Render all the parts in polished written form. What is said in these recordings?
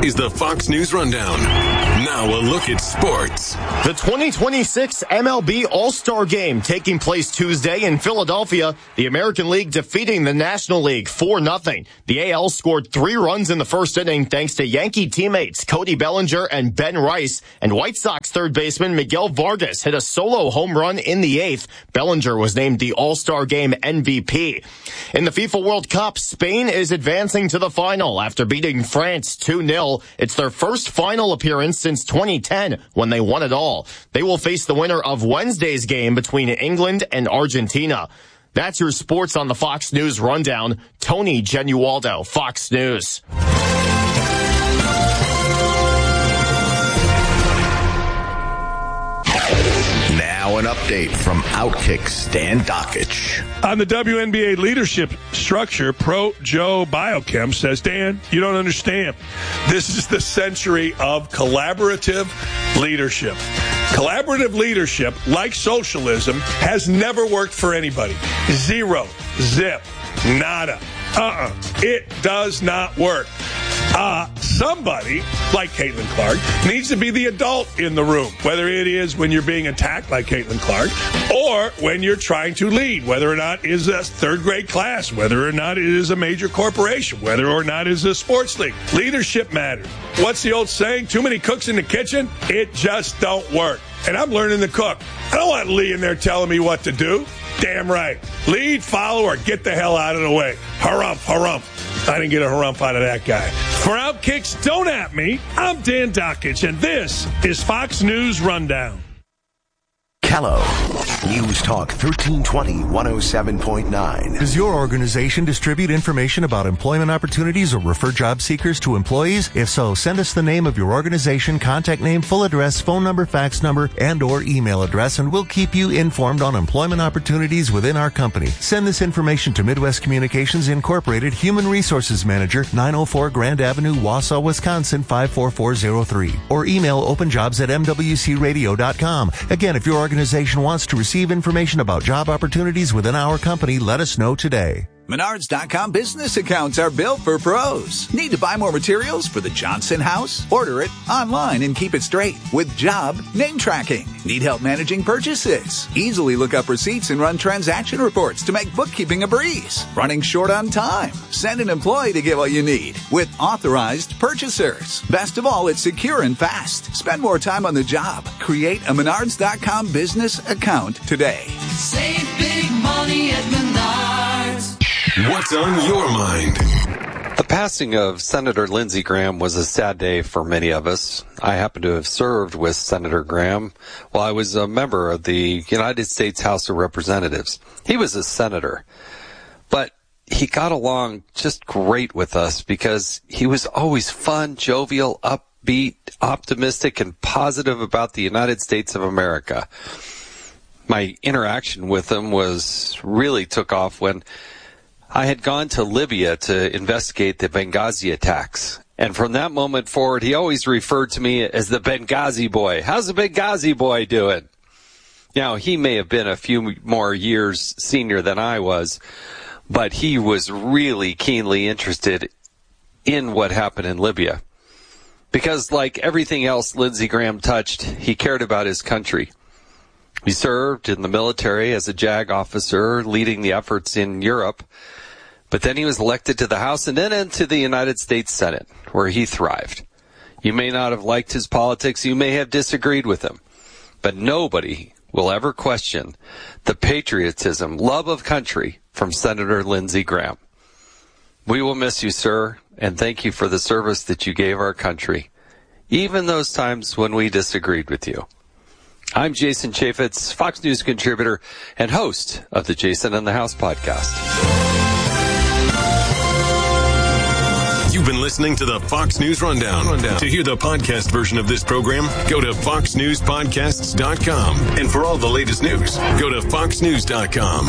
is the Fox News Rundown. Now a look at sports. The 2026 MLB All-Star Game taking place Tuesday in Philadelphia. The American League defeating the National League 4-0. The AL scored 3 runs in the first inning thanks to Yankee teammates Cody Bellinger and Ben Rice. And White Sox third baseman Miguel Vargas hit a solo home run in the 8th. Bellinger was named the All-Star Game MVP. In the FIFA World Cup, Spain is advancing to the final after beating France 2-0. It's their first final appearance since 2010 when they won it all. They will face the winner of Wednesday's game between England and Argentina. That's your sports on the Fox News Rundown. Tony Genualdo, Fox News. Now an update from Outkick's Dan Dakich. On the WNBA leadership structure, Pro Joe Biochem says, Dan, you don't understand. This is the century of collaborative leadership. Collaborative leadership, like socialism, has never worked for anybody. Zero. Zip. Nada. It does not work. Somebody, like Caitlin Clark, needs to be the adult in the room, whether it is when you're being attacked like Caitlin Clark or when you're trying to lead, whether or not it is a third-grade class, whether or not it is a major corporation, whether or not it is a sports league. Leadership matters. What's the old saying? Too many cooks in the kitchen? It just don't work. And I'm learning to cook. I don't want Lee in there telling me what to do. Damn right. Lead, follow, or get the hell out of the way. Harumph, harumph. I didn't get a harumph out of that guy. For Outkicks, don't at me. I'm Dan Dakich, and this is Fox News Rundown. Kello, News Talk 1320, 107.9. Does your organization distribute information about employment opportunities or refer job seekers to employees? If so, send us the name of your organization, contact name, full address, phone number, fax number, and or email address, and we'll keep you informed on employment opportunities within our company. Send this information to Midwest Communications Incorporated, Human Resources Manager, 904 Grand Avenue, Wausau, Wisconsin, 54403. Or email openjobs@mwcradio.com. Again, if your organization wants to receive information about job opportunities within our company, let us know today. Menards.com business accounts are built for pros. Need to buy more materials for the Johnson house? Order it online and keep it straight with job name tracking. Need help managing purchases? Easily look up receipts and run transaction reports to make bookkeeping a breeze. Running short on time? Send an employee to get what you need with authorized purchasers. Best of all, it's secure and fast. Spend more time on the job. Create a Menards.com business account today. Save big money at Menards. What's on your mind? The passing of Senator Lindsey Graham was a sad day for many of us. I happen to have served with Senator Graham while I was a member of the United States House of Representatives. He was a senator, but he got along just great with us because he was always fun, jovial, upbeat, optimistic, and positive about the United States of America. My interaction with him really took off when I had gone to Libya to investigate the Benghazi attacks. And from that moment forward, he always referred to me as the Benghazi boy. How's the Benghazi boy doing? Now, he may have been a few more years senior than I was, but he was really keenly interested in what happened in Libya. Because like everything else Lindsey Graham touched, he cared about his country. He served in the military as a JAG officer, leading the efforts in Europe. But then he was elected to the House and then into the United States Senate, where he thrived. You may not have liked his politics. You may have disagreed with him. But nobody will ever question the patriotism, love of country from Senator Lindsey Graham. We will miss you, sir, and thank you for the service that you gave our country, even those times when we disagreed with you. I'm Jason Chaffetz, Fox News contributor and host of the Jason in the House podcast. You've been listening to the Fox News Rundown. To hear the podcast version of this program, go to foxnewspodcasts.com. And for all the latest news, go to foxnews.com.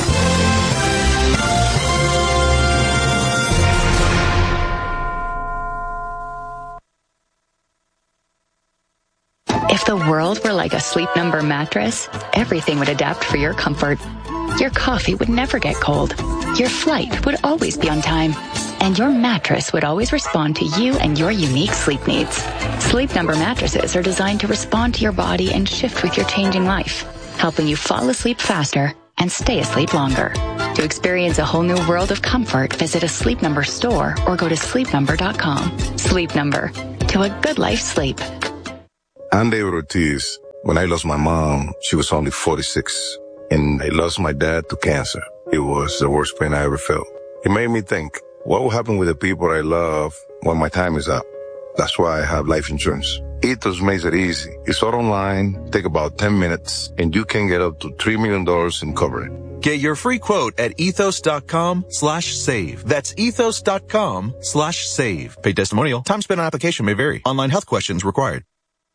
If the world were like a Sleep Number mattress, everything would adapt for your comfort. Your coffee would never get cold. Your flight would always be on time. and your mattress would always respond to you and your unique sleep needs. Sleep Number mattresses are designed to respond to your body and shift with your changing life, helping you fall asleep faster and stay asleep longer. To experience a whole new world of comfort, visit a Sleep Number store or go to sleepnumber.com. Sleep Number. To a good life sleep. I'm David Ortiz. When I lost my mom, she was only 46. And I lost my dad to cancer. It was the worst pain I ever felt. It made me think, what will happen with the people I love when my time is up? That's why I have life insurance. Ethos makes it easy. It's all online, take about 10 minutes, and you can get up to $3 million in coverage. Get your free quote at ethos.com/save. That's ethos.com/save. Paid testimonial. Time spent on application may vary. Online health questions required.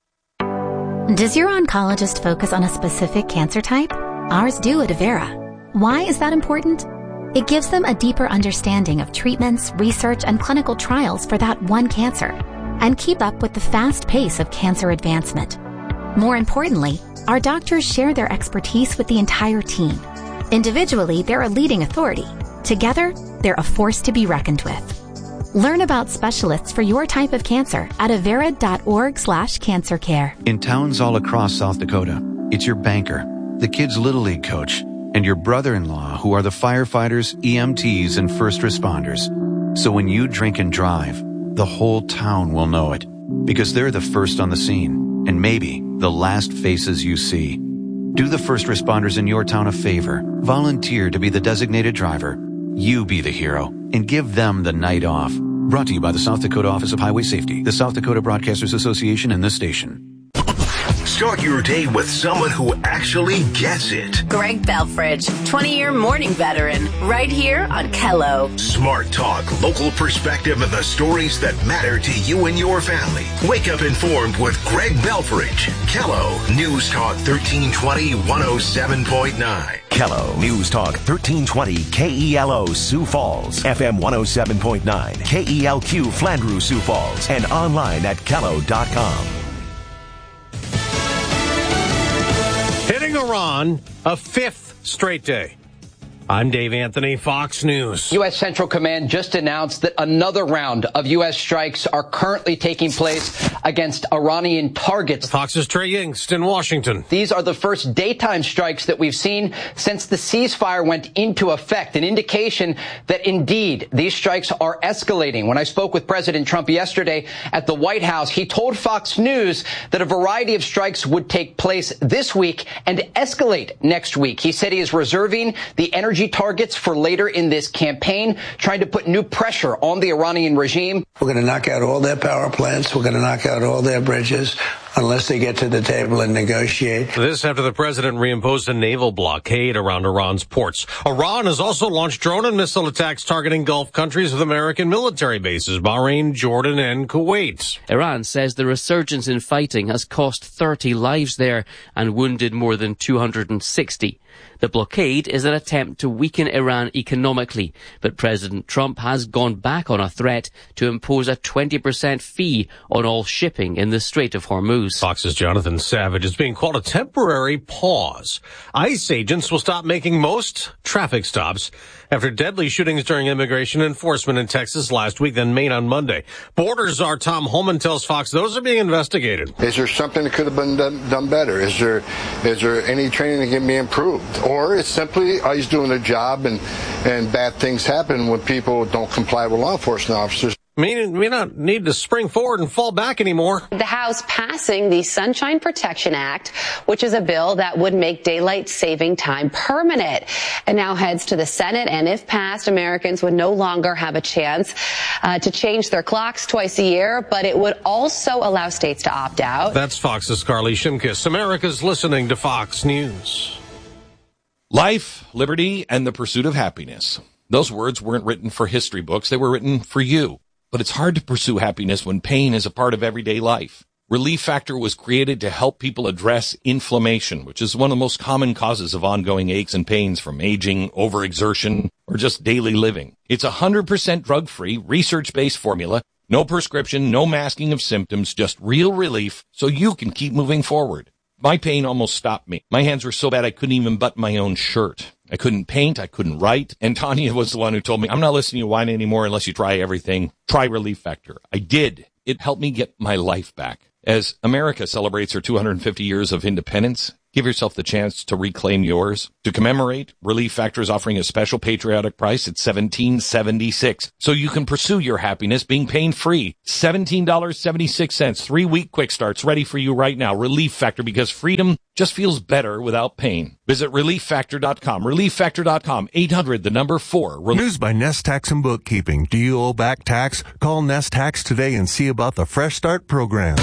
Does your oncologist focus on a specific cancer type? Ours do at Avera. Why is that important? It gives them a deeper understanding of treatments, research, and clinical trials for that one cancer, and keep up with the fast pace of cancer advancement. More importantly, our doctors share their expertise with the entire team. Individually, they're a leading authority. Together, they're a force to be reckoned with. Learn about specialists for your type of cancer at avera.org/cancercare. In towns all across South Dakota, it's your banker, the kids' Little League coach, and your brother-in-law who are the firefighters, EMTs, and first responders. So when you drink and drive, the whole town will know it, because they're the first on the scene, and maybe the last faces you see. Do the first responders in your town a favor. Volunteer to be the designated driver. You be the hero, and give them the night off. Brought to you by the South Dakota Office of Highway Safety, the South Dakota Broadcasters Association, and this station. Start your day with someone who actually gets it. Greg Belfridge, 20-year morning veteran, right here on Kello. Smart talk, local perspective, and the stories that matter to you and your family. Wake up informed with Greg Belfridge. Kello News Talk 1320 107.9. Kello News Talk 1320 KELO Sioux Falls, FM 107.9, KELQ Flandreau Sioux Falls, and online at kello.com. Hitting Iran a fifth straight day. I'm Dave Anthony, Fox News. U.S. Central Command just announced that another round of U.S. strikes are currently taking place against Iranian targets. Fox's Trey Yingst in Washington. These are the first daytime strikes that we've seen since the ceasefire went into effect, an indication that indeed these strikes are escalating. When I spoke with President Trump yesterday at the White House, he told Fox News that a variety of strikes would take place this week and escalate next week. He said he is reserving the energy targets for later in this campaign, trying to put new pressure on the Iranian regime. We're going to knock out all their power plants. We're going to knock out all their bridges unless they get to the table and negotiate. This after the president reimposed a naval blockade around Iran's ports. Iran has also launched drone and missile attacks targeting Gulf countries with American military bases, Bahrain, Jordan, and Kuwait. Iran says the resurgence in fighting has cost 30 lives there and wounded more than 260. The blockade is an attempt to weaken Iran economically, but President Trump has gone back on a threat to impose a 20% fee on all shipping in the Strait of Hormuz. Fox's Jonathan Savage is being called a temporary pause. ICE agents will stop making most traffic stops after deadly shootings during immigration enforcement in Texas last week, then Maine on Monday. Border czar Tom Holman tells Fox those are being investigated. Is there something that could have been done better? Is there any training that can be improved? Or it's simply ICE doing their job and bad things happen when people don't comply with law enforcement officers. We don't need to spring forward and fall back anymore. The House passing the Sunshine Protection Act, which is a bill that would make daylight saving time permanent. It now heads to the Senate, and if passed, Americans would no longer have a chance to change their clocks twice a year, but it would also allow states to opt out. That's Fox's Carly Shimkus. America's listening to Fox News. Life, liberty, and the pursuit of happiness. Those words weren't written for history books. They were written for you. But it's hard to pursue happiness when pain is a part of everyday life. Relief Factor was created to help people address inflammation, which is one of the most common causes of ongoing aches and pains from aging, overexertion, or just daily living. It's 100% drug-free, research-based formula, no prescription, no masking of symptoms, just real relief so you can keep moving forward. My pain almost stopped me. My hands were so bad I couldn't even button my own shirt. I couldn't paint. I couldn't write. And Tanya was the one who told me, I'm not listening to you whine anymore unless you try everything. Try Relief Factor. I did. It helped me get my life back. As America celebrates her 250 years of independence, give yourself the chance to reclaim yours. To commemorate, Relief Factor is offering a special patriotic price at $17.76, so you can pursue your happiness being pain-free. $17.76, 3-week quick starts ready for you right now. Relief Factor, because freedom just feels better without pain. Visit ReliefFactor.com. ReliefFactor.com. 800-4. News by Nest Tax and Bookkeeping. Do you owe back tax? Call Nest Tax today and see about the Fresh Start program.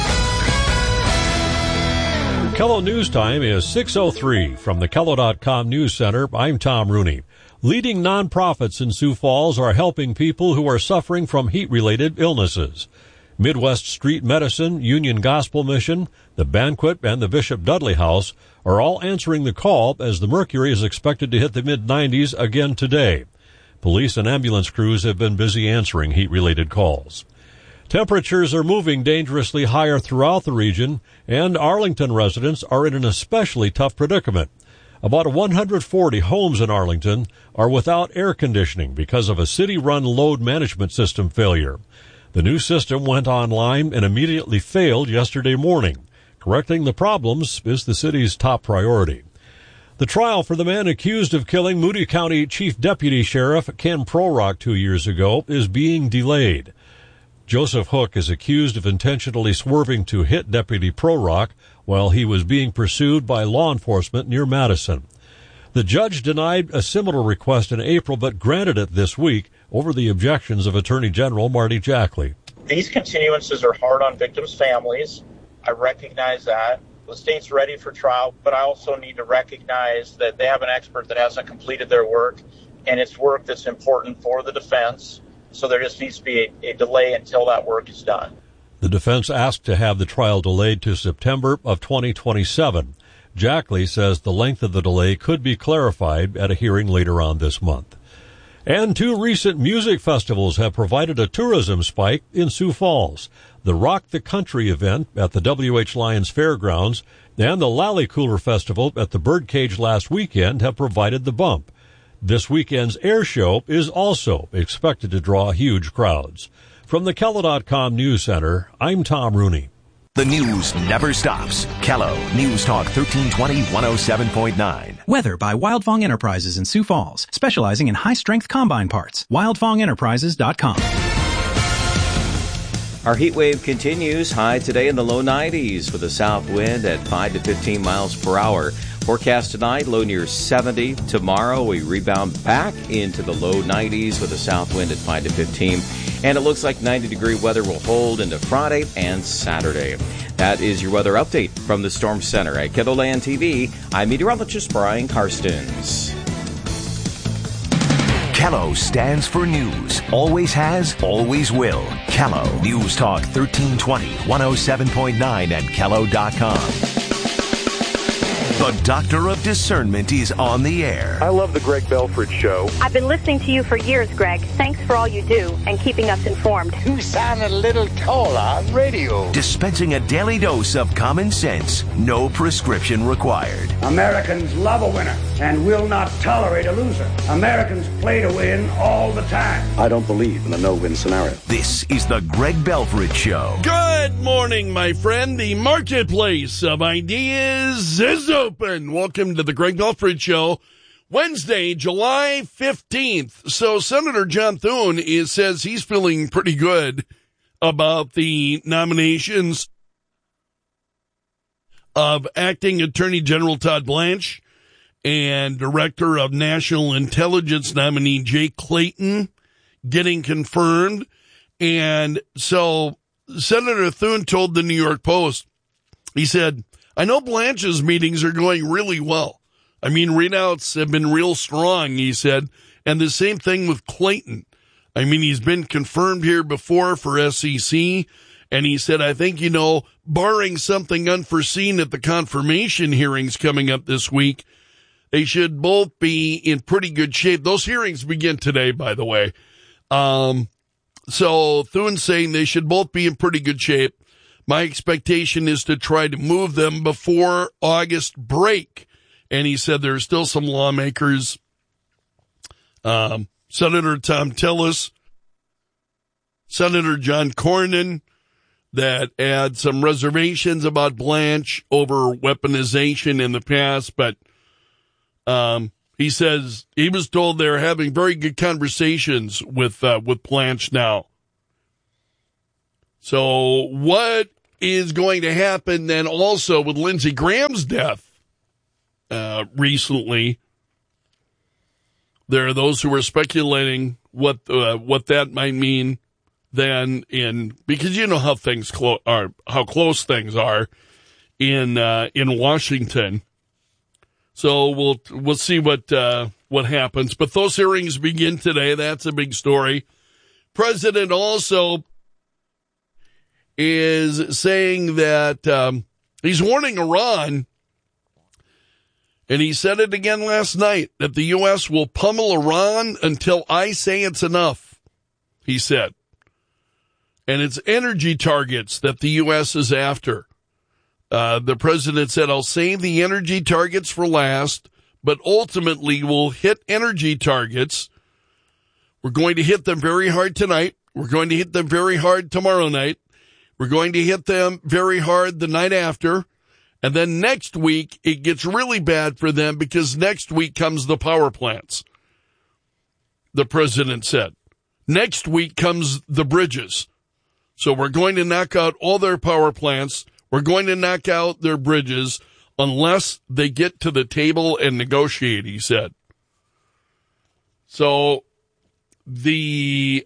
KELO News Time is 6:03 from the KELO.com News Center. I'm Tom Rooney. Leading nonprofits in Sioux Falls are helping people who are suffering from heat-related illnesses. Midwest Street Medicine, Union Gospel Mission, the Banquet, and the Bishop Dudley House are all answering the call as the mercury is expected to hit the mid-90s again today. Police and ambulance crews have been busy answering heat-related calls. Temperatures are moving dangerously higher throughout the region, and Arlington residents are in an especially tough predicament. About 140 homes in Arlington are without air conditioning because of a city-run load management system failure. The new system went online and immediately failed yesterday morning. Correcting the problems is the city's top priority. The trial for the man accused of killing Moody County Chief Deputy Sheriff Ken Prorock 2 years ago is being delayed. Joseph Hook is accused of intentionally swerving to hit Deputy Prorock while he was being pursued by law enforcement near Madison. The judge denied a similar request in April but granted it this week over the objections of Attorney General Marty Jackley. These continuances are hard on victims' families. I recognize that. The state's ready for trial, but I also need to recognize that they have an expert that hasn't completed their work, and it's work that's important for the defense. So there just needs to be a delay until that work is done. The defense asked to have the trial delayed to September of 2027. Jackley says the length of the delay could be clarified at a hearing later on this month. And 2 recent music festivals have provided a tourism spike in Sioux Falls. The Rock the Country event at the W.H. Lyons Fairgrounds and the Lally Cooler Festival at the Birdcage last weekend have provided the bump. This weekend's air show is also expected to draw huge crowds. From the KELO.com News Center, I'm Tom Rooney. The news never stops. KELO News Talk 1320 107.9. Weather by Wildfong Enterprises in Sioux Falls, specializing in high-strength combine parts. WildfongEnterprises.com. Our heat wave continues. High today in the low 90s with a south wind at 5 to 15 miles per hour. Forecast tonight, low near 70. Tomorrow, we rebound back into the low 90s with a south wind at 5 to 15. And it looks like 90-degree weather will hold into Friday and Saturday. That is your weather update from the Storm Center. At KELOLAND TV, I'm meteorologist Brian Karstens. KELO stands for news. Always has, always will. KELO News Talk 1320 107.9 at KELO.com. The Doctor of Discernment is on the air. I love the Greg Belford Show. I've been listening to you for years, Greg. Thanks for all you do and keeping us informed. You sound a little tall on radio. Dispensing a daily dose of common sense. No prescription required. Americans love a winner and will not tolerate a loser. Americans play to win all the time. I don't believe in a no-win scenario. This is the Greg Belford Show. Good morning, my friend. The marketplace of ideas is open. Welcome to the Greg Belford Show, Wednesday, July 15th. So Senator John Thune says he's feeling pretty good about the nominations of Acting Attorney General Todd Blanche and Director of National Intelligence nominee Jay Clayton getting confirmed. And so Senator Thune told the New York Post, he said, I know Blanche's meetings are going really well. I mean, readouts have been real strong, he said. And the same thing with Clayton. I mean, he's been confirmed here before for SEC. And he said, I think, barring something unforeseen at the confirmation hearings coming up this week, they should both be in pretty good shape. Those hearings begin today, by the way. So Thune's saying they should both be in pretty good shape. My expectation is to try to move them before August break. And he said there are still some lawmakers, Senator Tom Tillis, Senator John Cornyn, that had some reservations about Blanche over weaponization in the past, but he says he was told they're having very good conversations with Blanche now. So what is going to happen then also with Lindsey Graham's death recently? There are those who are speculating what that might mean then because you know how things how close things are in Washington. So we'll see what happens. But those hearings begin today. That's a big story. President also is saying that he's warning Iran, and he said it again last night, that the U.S. will pummel Iran until I say it's enough, he said. And it's energy targets that the U.S. is after. The president said, I'll save the energy targets for last, but ultimately we'll hit energy targets. We're going to hit them very hard tonight. We're going to hit them very hard tomorrow night. We're going to hit them very hard the night after. And then next week, it gets really bad for them because next week comes the power plants, the president said. Next week comes the bridges. So we're going to knock out all their power plants. We're going to knock out their bridges unless they get to the table and negotiate, he said. So the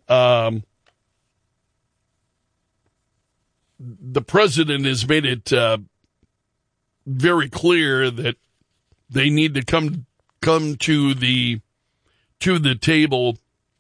president has made it very clear that they need to come to the table,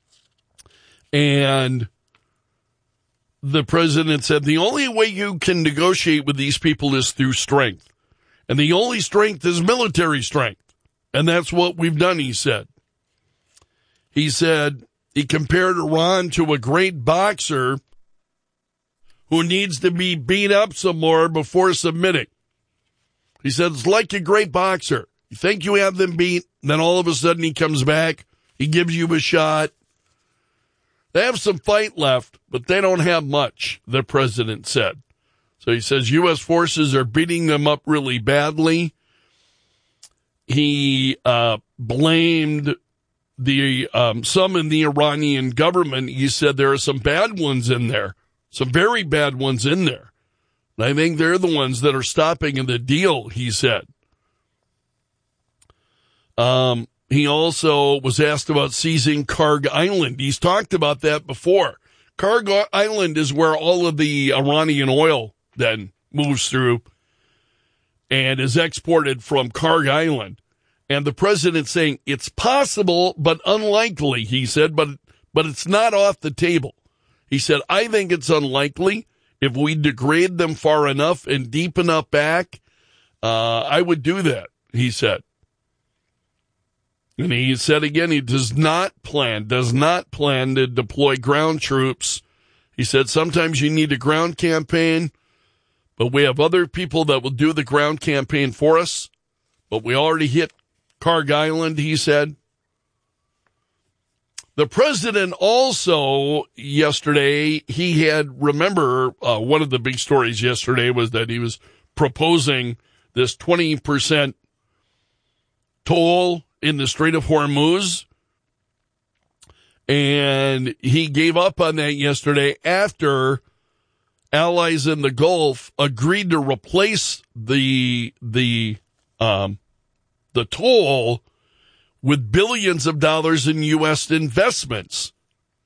and the president said the only way you can negotiate with these people is through strength, and the only strength is military strength, and that's what we've done, he said. He said he compared Iran to a great boxer who needs to be beat up some more before submitting. He said, it's like a great boxer. You think you have them beat, then all of a sudden he comes back, he gives you a shot. They have some fight left, but they don't have much, the president said. So he says U.S. forces are beating them up really badly. He blamed some in the Iranian government. He said there are some bad ones in there. Some very bad ones in there. And I think they're the ones that are stopping the deal, he said. He also was asked about seizing Karg Island. He's talked about that before. Karg Island is where all of the Iranian oil then moves through and is exported from Karg Island. And the president saying it's possible but unlikely, he said, but it's not off the table. He said, I think it's unlikely. If we degrade them far enough and deep enough back, I would do that, he said. And he said again, he does not plan to deploy ground troops. He said, sometimes you need a ground campaign, but we have other people that will do the ground campaign for us. But we already hit Karg Island, he said. The president also yesterday, he had, remember, one of the big stories yesterday was that he was proposing this 20% toll in the Strait of Hormuz. And he gave up on that yesterday after allies in the Gulf agreed to replace the toll with billions of dollars in U.S. investments.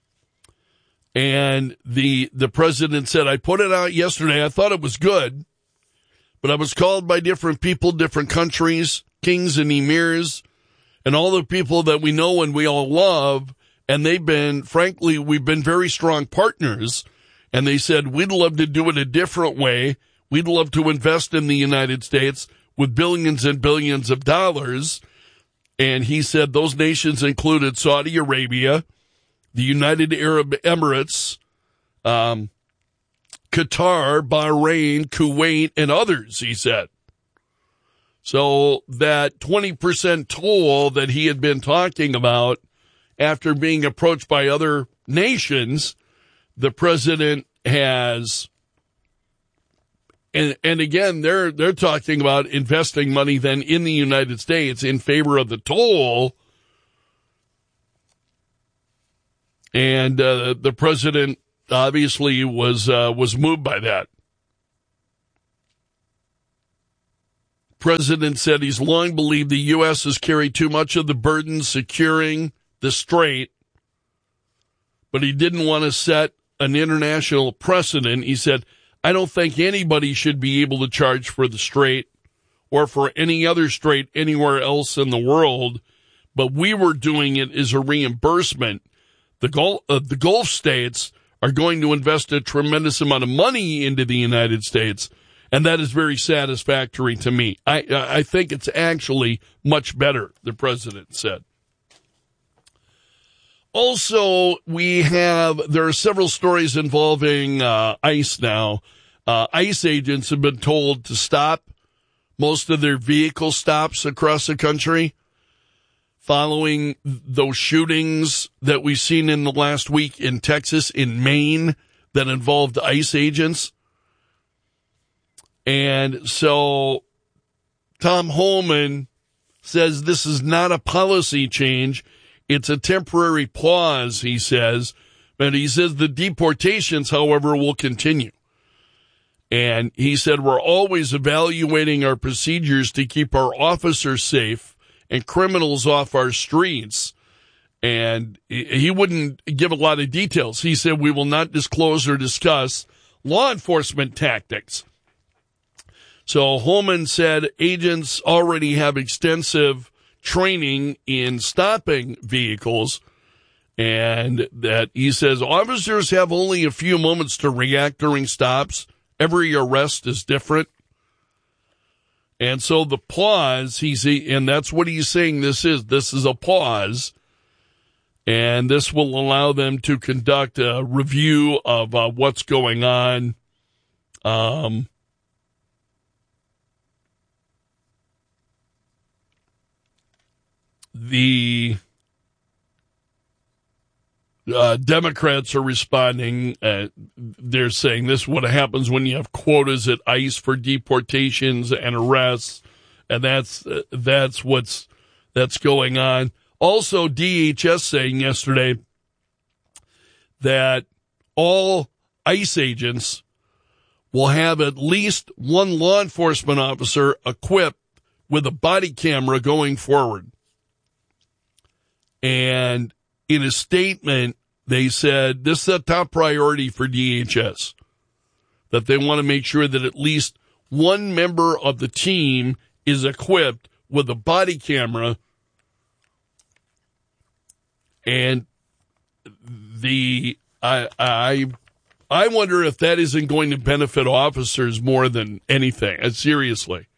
And the president said, I put it out yesterday. I thought it was good, but I was called by different people, different countries, kings and emirs, and all the people that we know and we all love. And they've been, frankly, we've been very strong partners. And they said, we'd love to do it a different way. We'd love to invest in the United States with billions and billions of dollars. And he said those nations included Saudi Arabia, the United Arab Emirates, Qatar, Bahrain, Kuwait, and others, he said. So that 20% toll that he had been talking about after being approached by other nations, the president has, and again, they're talking about investing money then in the United States in favor of the toll. And the president obviously was moved by that. President said he's long believed the U.S. has carried too much of the burden securing the strait, but he didn't want to set an international precedent. He said, I don't think anybody should be able to charge for the strait or for any other strait anywhere else in the world, but we were doing it as a reimbursement. The Gulf states are going to invest a tremendous amount of money into the United States, and that is very satisfactory to me. I think it's actually much better, the president said. Also, there are several stories involving ICE now. ICE agents have been told to stop most of their vehicle stops across the country following those shootings that we've seen in the last week in Texas, in Maine, that involved ICE agents. And so Tom Homan says this is not a policy change. It's a temporary pause, he says. But he says the deportations, however, will continue. And he said we're always evaluating our procedures to keep our officers safe and criminals off our streets. And he wouldn't give a lot of details. He said we will not disclose or discuss law enforcement tactics. So Holman said agents already have extensive training in stopping vehicles, and that he says officers have only a few moments to react during stops. Every arrest is different. And so the pause, and that's what he's saying this is a pause, and this will allow them to conduct a review of what's going on. The Democrats are responding. They're saying this is what happens when you have quotas at ICE for deportations and arrests, and that's going on. Also, DHS saying yesterday that all ICE agents will have at least one law enforcement officer equipped with a body camera going forward. And in a statement, they said this is a top priority for DHS, that they want to make sure that at least one member of the team is equipped with a body camera. And I wonder if that isn't going to benefit officers more than anything. Seriously.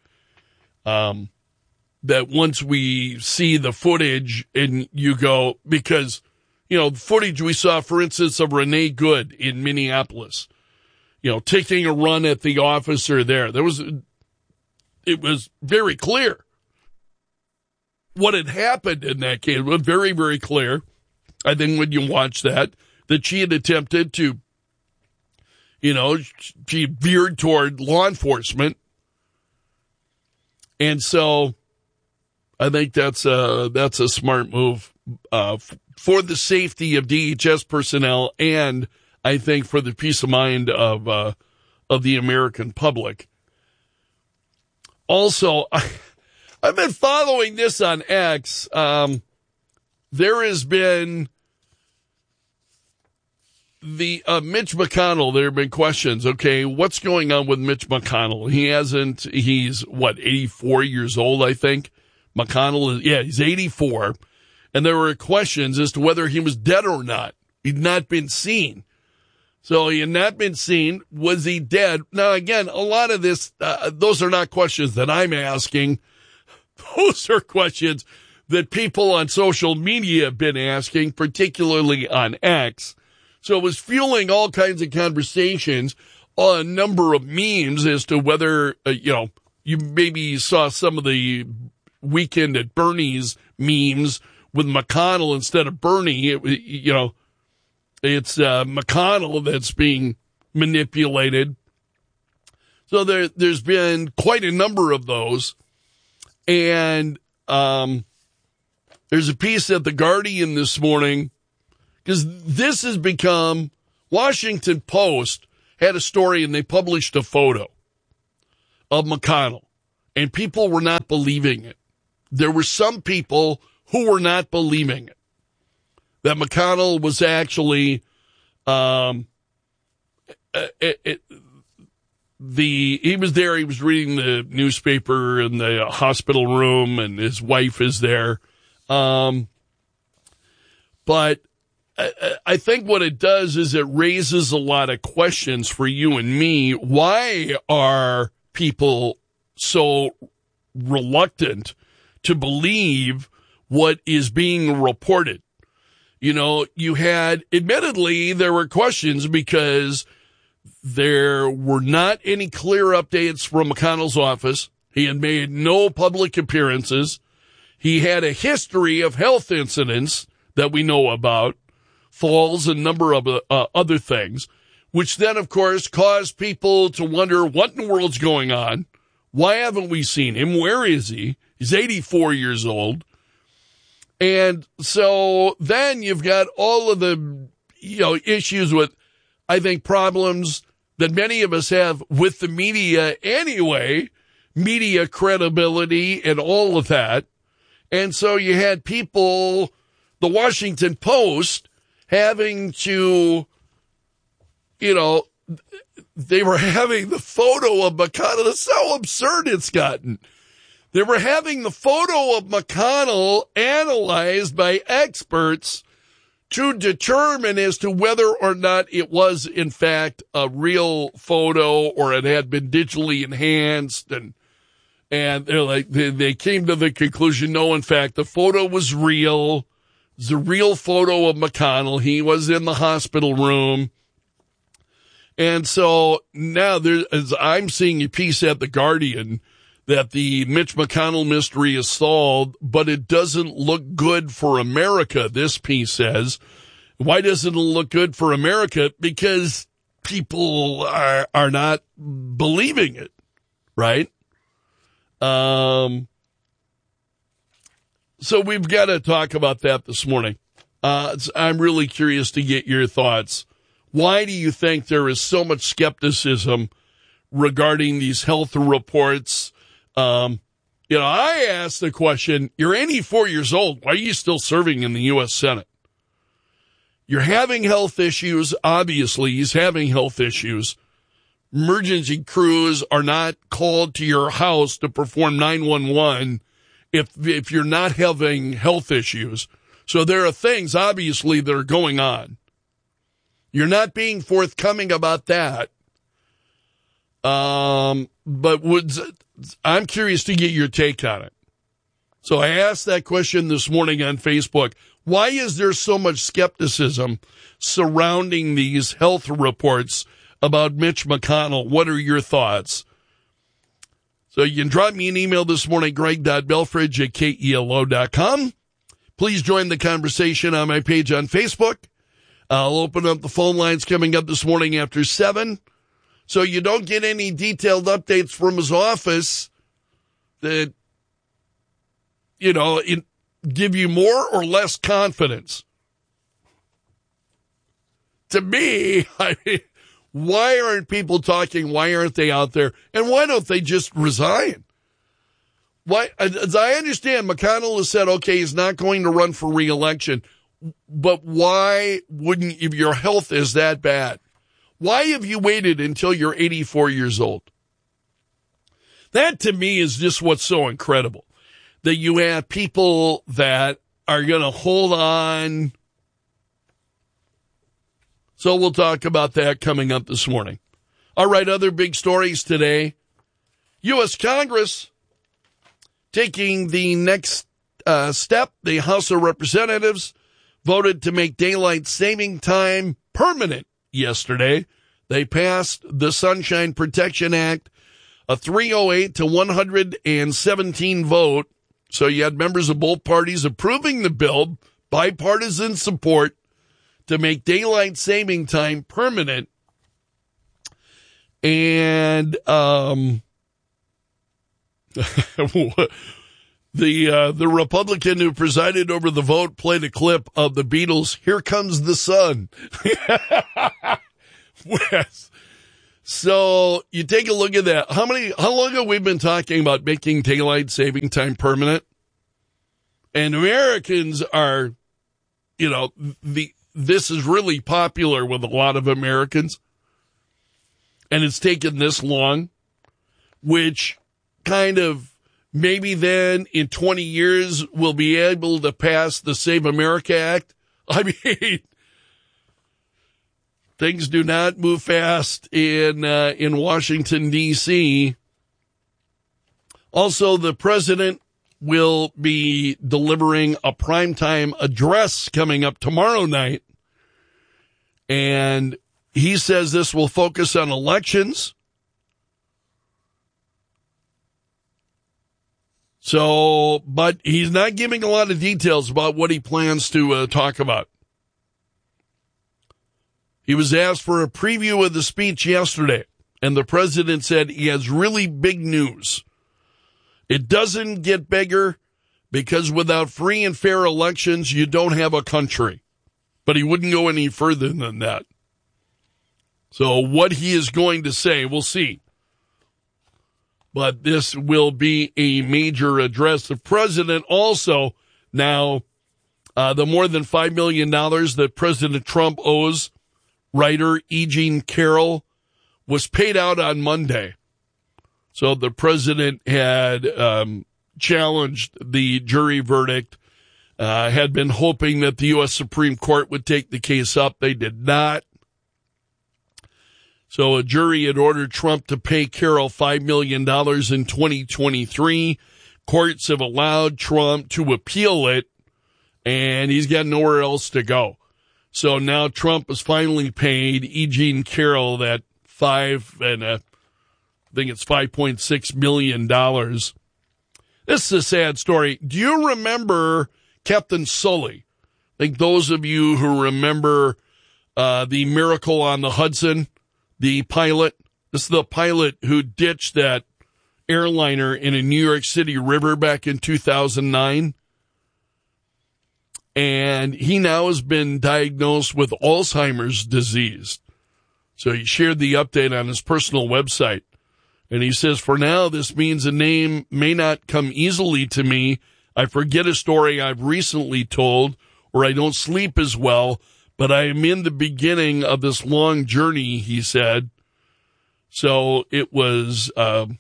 That once we see the footage and you go, because, the footage we saw, for instance, of Renee Good in Minneapolis, taking a run at the officer there, it was very clear what had happened in that case. It was very, very clear, I think, when you watch that she had attempted to, she veered toward law enforcement. And so I think that's a smart move for the safety of DHS personnel, and I think for the peace of mind of the American public. Also, I've been following this on X. There has been the Mitch McConnell. There have been questions. Okay, what's going on with Mitch McConnell? He's 84 years old, I think. McConnell he's 84. And there were questions as to whether he was dead or not. He'd not been seen. So he had not been seen. Was he dead? Now, again, a lot of this, those are not questions that I'm asking. Those are questions that people on social media have been asking, particularly on X. So it was fueling all kinds of conversations on a number of memes as to whether, you maybe saw some of the Weekend at Bernie's memes with McConnell instead of Bernie. It's McConnell that's being manipulated. So there's been quite a number of those. And there's a piece at The Guardian this morning, because this has become, Washington Post had a story and they published a photo of McConnell, and people were not believing it. There were some people who were not believing it, that McConnell was actually he was there, he was reading the newspaper in the hospital room, and his wife is there. But I think what it does is it raises a lot of questions for you and me. Why are people so reluctant to believe what is being reported? Admittedly, there were questions because there were not any clear updates from McConnell's office. He had made no public appearances. He had a history of health incidents that we know about, falls, and a number of other things, which then, of course, caused people to wonder what in the world's going on. Why haven't we seen him? Where is he? He's 84 years old. And so then you've got all of the, issues with, I think, problems that many of us have with the media anyway, media credibility and all of that. And so you had people, the Washington Post, having to, they were having the photo of McConnell. It's so absurd it's gotten. They were having the photo of McConnell analyzed by experts to determine as to whether or not it was, in fact, a real photo or it had been digitally enhanced. And they're like, they came to the conclusion, no, in fact, the photo was real. It's a real photo of McConnell. He was in the hospital room. And so now I'm seeing a piece at The Guardian that the Mitch McConnell mystery is solved, but it doesn't look good for America, this piece says. Why doesn't it look good for America? Because people are not believing it, right? So we've got to talk about that this morning. I'm really curious to get your thoughts. Why do you think there is so much skepticism regarding these health reports? I asked the question, you're 84 years old. Why are you still serving in the U.S. Senate? You're having health issues. Obviously, he's having health issues. Emergency crews are not called to your house to perform 911 if you're not having health issues. So there are things, obviously, that are going on. You're not being forthcoming about that. But I'm curious to get your take on it. So I asked that question this morning on Facebook. Why is there so much skepticism surrounding these health reports about Mitch McConnell? What are your thoughts? So you can drop me an email this morning, greg.belfridge@kelo.com. Please join the conversation on my page on Facebook. I'll open up the phone lines coming up this morning after 7. So you don't get any detailed updates from his office that, give you more or less confidence. To me, why aren't people talking? Why aren't they out there? And why don't they just resign? Why? As I understand, McConnell has said, okay, he's not going to run for re-election. But why wouldn't, if your health is that bad? Why have you waited until you're 84 years old? That, to me, is just what's so incredible. That you have people that are going to hold on. So we'll talk about that coming up this morning. All right, other big stories today. U.S. Congress taking the next step. The House of Representatives voted to make daylight saving time permanent yesterday. They passed the Sunshine Protection Act, a 308 to 117 vote. So you had members of both parties approving the bill, bipartisan support to make daylight saving time permanent. And the Republican who presided over the vote played a clip of the Beatles' "Here Comes the Sun." So you take a look at that. How long have we been talking about making daylight saving time permanent? And Americans are, this is really popular with a lot of Americans. And it's taken this long, which kind of maybe then in 20 years we'll be able to pass the Save America Act. I mean, things do not move fast in Washington, D.C. Also, the president will be delivering a primetime address coming up tomorrow night. And he says this will focus on elections. So, but he's not giving a lot of details about what he plans to talk about. He was asked for a preview of the speech yesterday, and the president said he has really big news. It doesn't get bigger because without free and fair elections, you don't have a country. But he wouldn't go any further than that. So what he is going to say, we'll see. But this will be a major address. The president also now, the more than $5 million that President Trump owes writer E. Jean Carroll was paid out on Monday. So the president had challenged the jury verdict, had been hoping that the U.S. Supreme Court would take the case up. They did not. So a jury had ordered Trump to pay Carroll $5 million in 2023. Courts have allowed Trump to appeal it, and he's got nowhere else to go. So now Trump has finally paid E. Jean Carroll that $5.6 million. This is a sad story. Do you remember Captain Sully? I think those of you who remember the Miracle on the Hudson, the pilot. This is the pilot who ditched that airliner in a New York City river back in 2009. And he now has been diagnosed with Alzheimer's disease. So he shared the update on his personal website. And he says, for now, this means a name may not come easily to me. I forget a story I've recently told, or I don't sleep as well. But I am in the beginning of this long journey, he said. So it was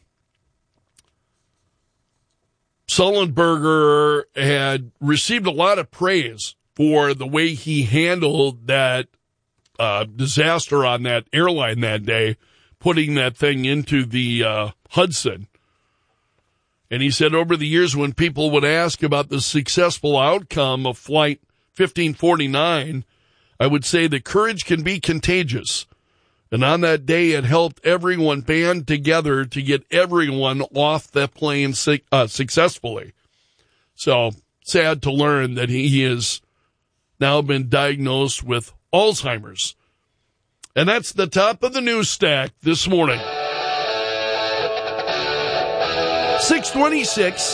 Sullenberger had received a lot of praise for the way he handled that disaster on that airline that day, putting that thing into the Hudson. And he said over the years when people would ask about the successful outcome of Flight 1549, I would say that courage can be contagious. And on that day, it helped everyone band together to get everyone off that plane successfully. So sad to learn that he has now been diagnosed with Alzheimer's. And that's the top of the news stack this morning. 626.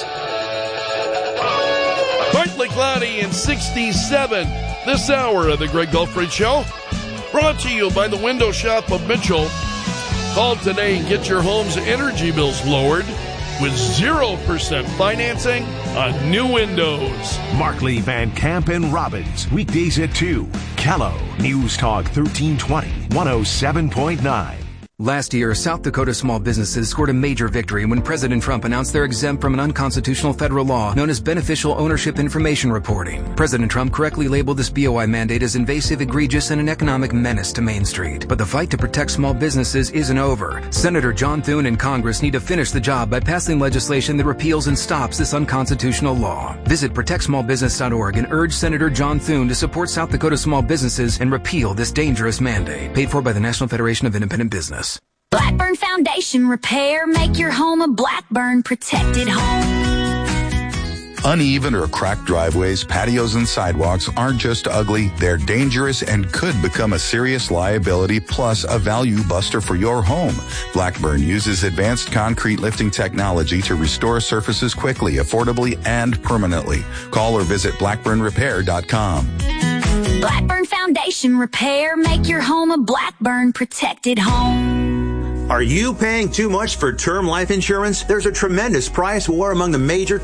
Partly cloudy and 67. This hour of the Greg Belford Show, brought to you by the Window Shop of Mitchell. Call today and get your home's energy bills lowered with 0% financing on new windows. Markley, Van Camp, and Robbins, weekdays at 2. Callow, News Talk 1320, 107.9. Last year, South Dakota small businesses scored a major victory when President Trump announced they're exempt from an unconstitutional federal law known as Beneficial Ownership Information Reporting. President Trump correctly labeled this BOI mandate as invasive, egregious, and an economic menace to Main Street. But the fight to protect small businesses isn't over. Senator John Thune and Congress need to finish the job by passing legislation that repeals and stops this unconstitutional law. Visit protectsmallbusiness.org and urge Senator John Thune to support South Dakota small businesses and repeal this dangerous mandate. Paid for by the National Federation of Independent Business. Blackburn Foundation Repair. Make your home a Blackburn protected home. Uneven or cracked driveways, patios, and sidewalks aren't just ugly, they're dangerous and could become a serious liability plus a value buster for your home. Blackburn uses advanced concrete lifting technology to restore surfaces quickly, affordably, and permanently. Call or visit blackburnrepair.com. Blackburn Foundation Repair. Make your home a Blackburn protected home. Are you paying too much for term life insurance? There's a tremendous price war among the major